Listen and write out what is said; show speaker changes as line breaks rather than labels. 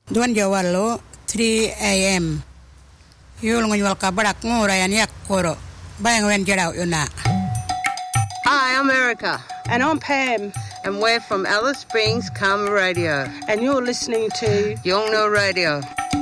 Duan Jawalo 3 a.m. Yul ngunyul kabarak ngurayan yak koro. Bayang wen jaraw yuna.
Hi, I'm Erica.
And I'm Pam.
And we're from Alice Springs Karma Radio.
And you're listening to
Yolngu Radio.